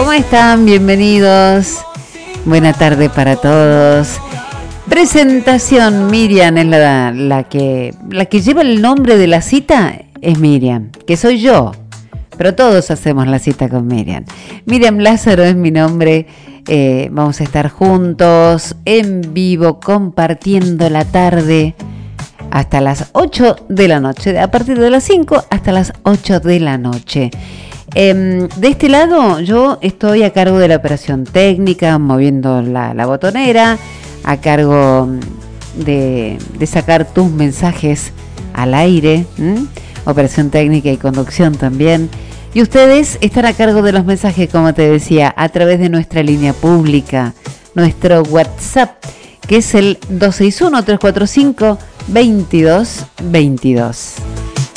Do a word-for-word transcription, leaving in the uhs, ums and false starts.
¿Cómo están? Bienvenidos. Buena tarde para todos. Presentación, Miriam es la, la, que, la que lleva el nombre de la cita, es Miriam, que soy yo. Pero todos hacemos la cita con Miriam. Miriam Lázaro es mi nombre. Eh, vamos a estar juntos, en vivo, compartiendo la tarde hasta las ocho de la noche. A partir de las cinco hasta las ocho de la noche. Eh, de este lado, yo estoy a cargo de la operación técnica, moviendo la, la botonera, a cargo de, de sacar tus mensajes al aire. ¿m? Operación técnica y conducción también. Y ustedes están a cargo de los mensajes, como te decía, a través de nuestra línea pública, nuestro WhatsApp, que es el dos seis uno, tres cuatro cinco, dos dos dos dos.